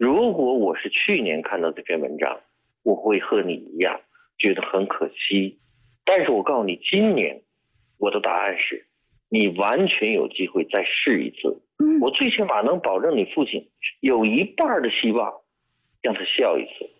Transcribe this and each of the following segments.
如果我是去年看到这篇文章，我会和你一样觉得很可惜。但是我告诉你，今年我的答案是，你完全有机会再试一次。我最起码能保证你父亲有一半的希望让他笑一次。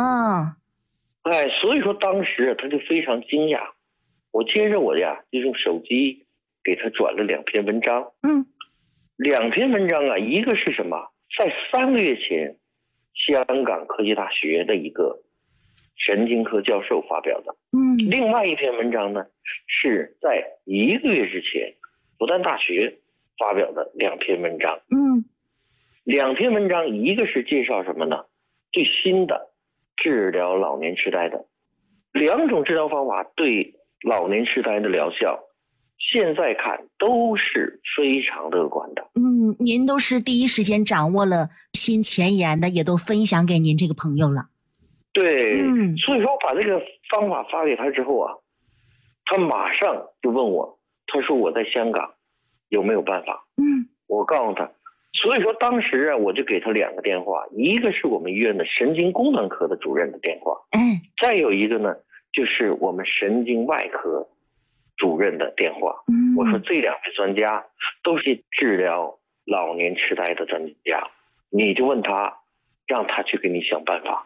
所以说当时他就非常惊讶。我接着我就用手机给他转了2篇文章。2篇文章啊，一个是什么？在3个月前，香港科技大学的一个神经科教授发表的。另外一篇文章呢，是在1个月之前，复旦大学发表的2篇文章。2篇文章，一个是介绍什么呢？最新的治疗老年痴呆的2种治疗方法对老年痴呆的疗效，现在看都是非常乐观的。 您都是第一时间掌握了新前沿的，也都分享给您这个朋友了。 对，所以说把这个方法发给他之后啊，他马上就问我，他说我在香港有没有办法？我告诉他，所以说当时啊，我就给他2个电话，一个是我们医院的神经功能科的主任的电话，再有一个呢就是我们神经外科主任的电话。我说这2位专家都是治疗老年痴呆的专家，你就问他，让他去给你想办法。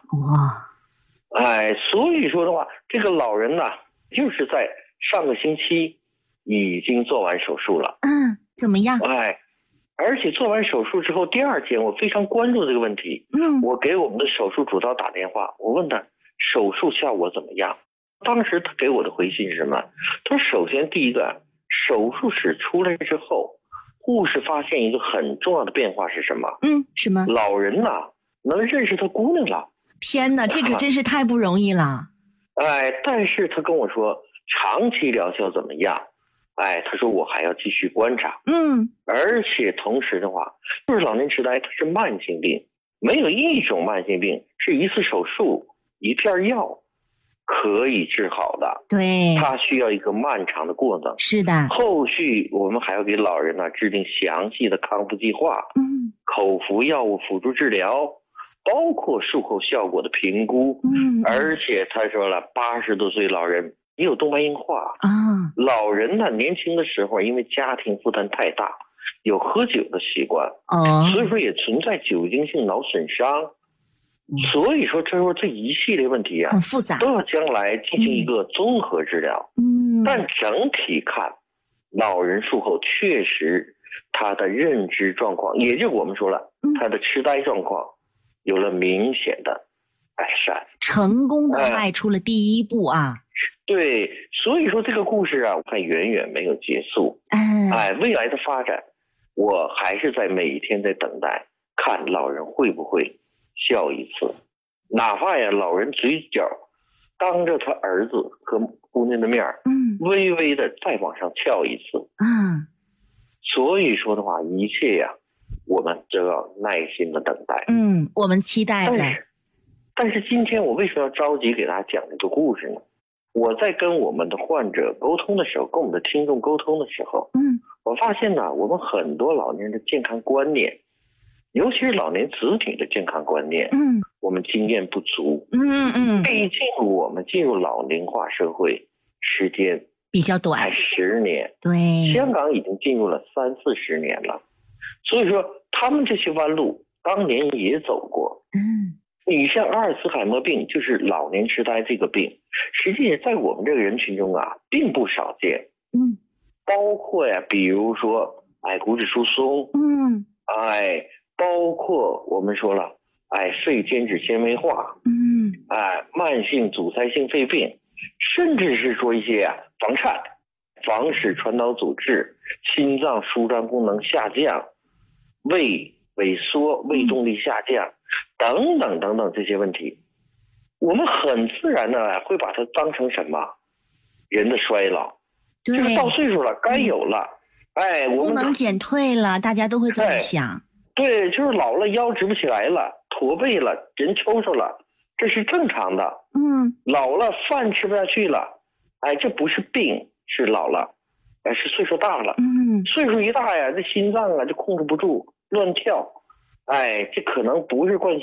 所以说的话，这个老人呢，就是在上个星期已经做完手术了。 怎么样？ 而且做完手术之后，第2天我非常关注这个问题。我给我们的手术主刀打电话，我问他手术效果怎么样。当时他给我的回信是什么？他说首先第一个，手术室出来之后，护士发现一个很重要的变化是什么？ 什么？ 老人呐，能认识他姑娘了。 天哪，这个真是太不容易了。 但是他跟我说长期疗效怎么样？他说我还要继续观察。而且同时的话，就是老年痴呆它是慢性病，没有一种慢性病是一次手术一片药可以治好的。 对， 它需要一个漫长的过程。 是的， 后续我们还要给老人呢制定详细的康复计划，口服药物辅助治疗，包括术后效果的评估。而且他说了，80多岁老人也有动脉硬化。老人呢年轻的时候因为家庭负担太大，有喝酒的习惯，所以说也存在酒精性脑损伤。所以说这一系列问题啊， 很复杂， 都要将来进行一个综合治疗。但整体看，老人术后确实他的认知状况，也就我们说了，他的痴呆状况有了明显的改善， 成功的迈出了第一步啊。 对，所以说这个故事啊，我看远远没有结束。未来的发展，我还是在每一天在等待，看老人会不会笑一次，哪怕老人嘴角当着他儿子和姑娘的面微微的再往上翘一次。所以说的话，一切呀，我们都要耐心的等待。 我们期待的。 但是今天我为什么要着急给大家讲这个故事呢？我在跟我们的患者沟通的时候，跟我们的听众沟通的时候，我发现呢，我们很多老年人的健康观念，尤其是老年子女的健康观念，我们经验不足。毕竟我们进入老龄化社会时间比较短， 才10年。 对， 香港已经进入了30-40年了，所以说他们这些弯路当年也走过。你像阿尔茨海默病，就是老年痴呆这个病，实际在我们这个人群中啊，并不少见。包括比如说骨质疏松，包括我们说了，肺间质纤维化，慢性阻塞性肺病，甚至是说一些房颤、房室传导阻滞、心脏舒张功能下降、胃萎缩、胃动力下降等等等等这些问题，我们很自然的会把它当成什么？人的衰老，就是到岁数了，该有了。我们功能减退了，大家都会这么想。 对，就是老了，腰直不起来了，驼背了，人抽抽了，这是正常的。老了，饭吃不下去了，这不是病，是老了，是岁数大了。岁数一大呀，这心脏啊就控制不住，乱跳。这可能不是冠心